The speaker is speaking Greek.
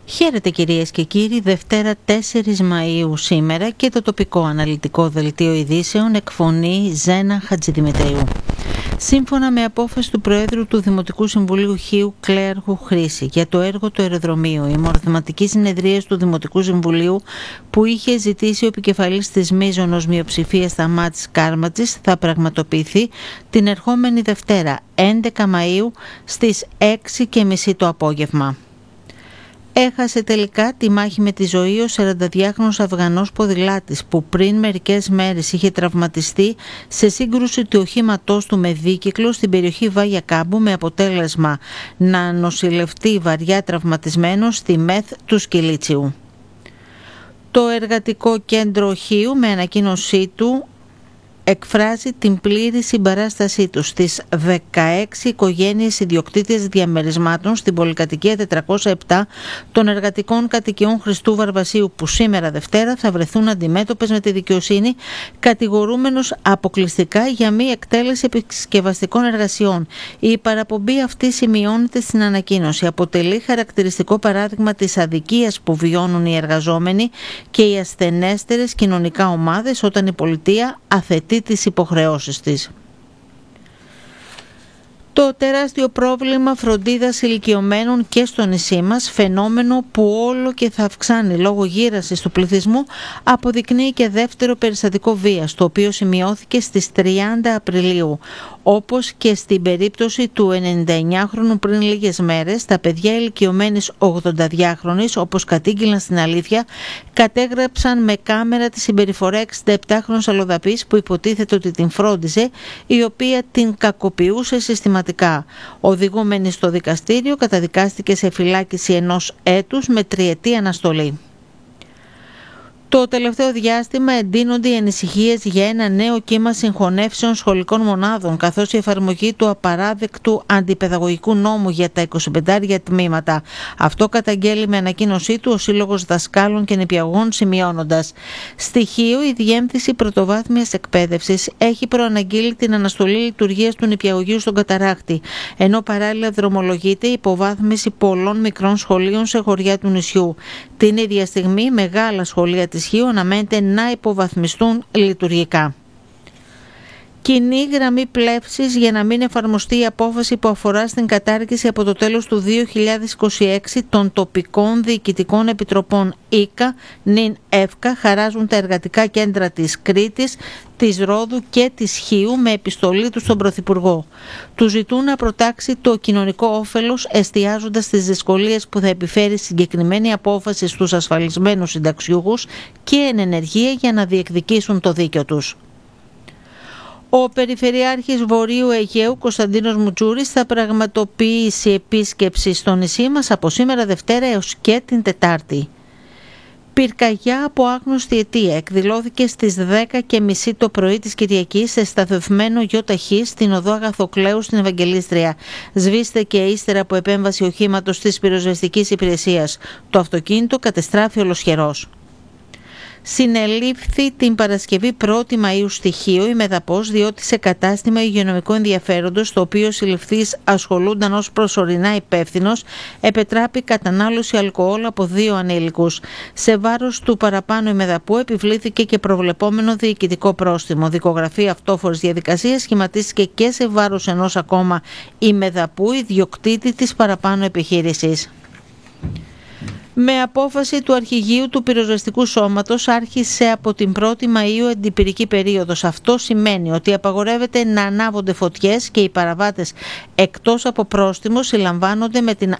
Χαίρετε κυρίες και κύριοι, Δευτέρα 4 Μαΐου σήμερα και το τοπικό αναλυτικό δελτίο ειδήσεων εκφωνεί Ζένα Χατζηδημητρίου. Σύμφωνα με απόφαση του Προέδρου του Δημοτικού Συμβουλίου Χίου Κλέαρχου Χρήση για το έργο του αεροδρομίου, η μορφωματική συνεδρία του Δημοτικού Συμβουλίου που είχε ζητήσει ο επικεφαλής της μείζωνος μειοψηφίας Σταμάτης Κάρματζης θα πραγματοποιηθεί την ερχόμενη Δευτέρα 11 Μαΐου στις 6:30 το απόγευμα. Έχασε τελικά τη μάχη με τη ζωή ο 42χρονος Αφγανός ποδηλάτης που πριν μερικές μέρες είχε τραυματιστεί σε σύγκρουση του οχήματός του με δίκυκλο στην περιοχή Βάγια Κάμπου, με αποτέλεσμα να νοσηλευτεί βαριά τραυματισμένος στη ΜΕΘ του Σκυλίτσιου. Το Εργατικό Κέντρο Χίου με ανακοίνωσή του εκφράζει την πλήρη συμπαράστασή του στις 16 οικογένειες ιδιοκτήτες διαμερισμάτων στην πολυκατοικία 407 των εργατικών κατοικιών Χριστού Βαρβασίου που σήμερα Δευτέρα θα βρεθούν αντιμέτωπες με τη δικαιοσύνη, κατηγορούμενος αποκλειστικά για μη εκτέλεση επισκευαστικών εργασιών. Η παραπομπή αυτή σημειώνεται στην ανακοίνωση. Αποτελεί χαρακτηριστικό παράδειγμα της αδικίας που βιώνουν οι εργαζόμενοι και οι ασθενέστερες κοινωνικά ομάδες όταν η πολιτεία αθετεί τις υποχρεώσεις της. Το τεράστιο πρόβλημα φροντίδας ηλικιωμένων και στο νησί μας, φαινόμενο που όλο και θα αυξάνει λόγω γύρασης του πληθυσμού, αποδεικνύει και δεύτερο περιστατικό βίας, το οποίο σημειώθηκε στις 30 Απριλίου. Όπως και στην περίπτωση του 99χρονου πριν λίγες μέρες, τα παιδιά ηλικιωμένης 82χρονης, όπως κατήγγειλαν στην Αλήθεια, κατέγραψαν με κάμερα τη συμπεριφορά 67χρονης αλλοδαπής που υποτίθεται ότι την φρόντιζε, η οποία την κακοποιούσε συστηματικά. Οδηγούμενη στο δικαστήριο, καταδικάστηκε σε φυλάκιση 1 έτους με 3ετή αναστολή. Το τελευταίο διάστημα εντείνονται οι ανησυχίες για ένα νέο κύμα συγχωνεύσεων σχολικών μονάδων, καθώς η εφαρμογή του απαράδεκτου αντιπαιδαγωγικού νόμου για τα 25 τμήματα. Αυτό καταγγέλει με ανακοίνωσή του ο Σύλλογος Δασκάλων και Νηπιαγωγών, σημειώνοντας: στοιχείο, η Διεύθυνση Πρωτοβάθμιας Εκπαίδευσης έχει προαναγγείλει την αναστολή λειτουργίας του νηπιαγωγείου στον Καταράχτη, ενώ παράλληλα δρομολογείται η υποβάθμιση πολλών μικρών σχολείων σε χωριά του νησιού. Την ίδια στιγμή, μεγάλα σχολεία της Χίου αναμένεται να υποβαθμιστούν λειτουργικά. Κοινή γραμμή πλεύσης για να μην εφαρμοστεί η απόφαση που αφορά στην κατάργηση από το τέλος του 2026 των τοπικών διοικητικών επιτροπών ΙΚΑ, ΝΙΝ ΕΦΚΑ, χαράζουν τα εργατικά κέντρα της Κρήτης, της Ρόδου και της Χίου με επιστολή του στον Πρωθυπουργό. Του ζητούν να προτάξει το κοινωνικό όφελος, εστιάζοντας στις δυσκολίες που θα επιφέρει συγκεκριμένη απόφαση στους ασφαλισμένους συνταξιούχους και εν ενεργεία για να διεκδικήσουν το δίκιο τους. Ο Περιφερειάρχης Βορείου Αιγαίου Κωνσταντίνος Μουτζούρης θα πραγματοποιήσει επίσκεψη στο νησί μας από σήμερα Δευτέρα έως και την Τετάρτη. Πυρκαγιά από άγνωστη αιτία εκδηλώθηκε στις 10:30 το πρωί της Κυριακής σε σταθευμένο ΙΧ στην οδό Αγαθοκλέου στην Ευαγγελίστρια. Σβήστηκε ύστερα από επέμβαση οχήματος της πυροσβεστικής υπηρεσίας. Το αυτοκίνητο κατεστράφη ολοσχερός. Συνελήφθη την Παρασκευή 1η Μαΐου στη Χίο η Μεδαπός, διότι σε κατάστημα υγειονομικού ενδιαφέροντος, στο οποίο ο συλληφθής ασχολούνταν ως προσωρινά υπεύθυνος, επετράπη κατανάλωση αλκοόλ από 2 ανήλικους. Σε βάρος του παραπάνω η Μεδαπού επιβλήθηκε και προβλεπόμενο διοικητικό πρόστιμο. Δικογραφή αυτόφορης διαδικασίας σχηματίστηκε και σε βάρος ενός ακόμα η Μεδαπού, ιδιοκτήτη της παραπάνω επιχείρησης. Με απόφαση του Αρχηγείου του Πυροσβεστικού Σώματος άρχισε από την 1η Μαΐου εντυπηρική περίοδος. Αυτό σημαίνει ότι απαγορεύεται να ανάβονται φωτιές και οι παραβάτες, εκτός από πρόστιμο, συλλαμβάνονται με την